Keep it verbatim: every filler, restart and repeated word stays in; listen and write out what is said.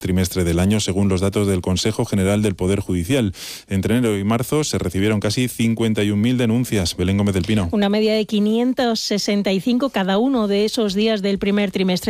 trimestre del año, según los datos del Consejo General del Poder Judicial. Entre enero y marzo se recibieron casi cincuenta y un mil denuncias. Belén Gómez del Pino. Una media de quinientos sesenta y cinco cada uno de esos días del primer trimestre.